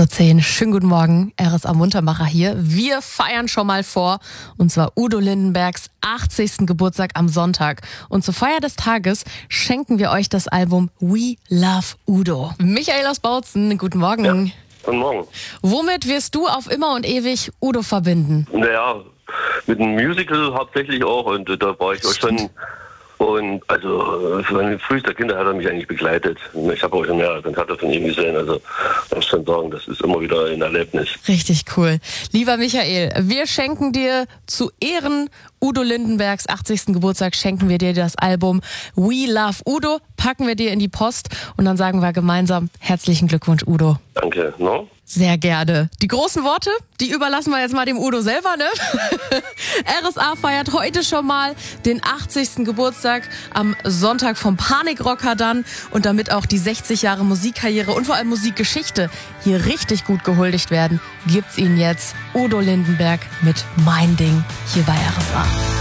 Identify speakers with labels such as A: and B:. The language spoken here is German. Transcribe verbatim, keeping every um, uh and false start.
A: acht Uhr zehn, schönen guten Morgen, R S A Muntermacher hier. Wir feiern schon mal vor, und zwar Udo Lindenbergs achtzigsten Geburtstag am Sonntag. Und zur Feier des Tages schenken wir euch das Album We Love Udo. Michael aus Bautzen, guten Morgen.
B: Ja, guten Morgen.
A: Womit wirst du auf immer und ewig Udo verbinden?
B: Naja, mit einem Musical hauptsächlich auch, und äh, da war ich auch schon. Und also für meine frühester Kinder hat er mich eigentlich begleitet. Ich habe auch schon mehrere Konzerte von ihm gesehen. Also man muss schon sagen, das ist immer wieder ein Erlebnis.
A: Richtig cool. Lieber Michael, wir schenken dir zu Ehren Udo Lindenbergs achtzigsten Geburtstag, schenken wir dir das Album We Love Udo, packen wir dir in die Post und dann sagen wir gemeinsam herzlichen Glückwunsch, Udo.
B: Danke. No?
A: Sehr gerne. Die großen Worte, die überlassen wir jetzt mal dem Udo selber, ne? R S A feiert heute schon mal den achtzigsten Geburtstag am Sonntag vom Panikrocker dann, und damit auch die sechzig Jahre Musikkarriere und vor allem Musikgeschichte hier richtig gut gehuldigt werden, gibt's ihn jetzt, Udo Lindenberg mit Mein Ding, hier bei R S A.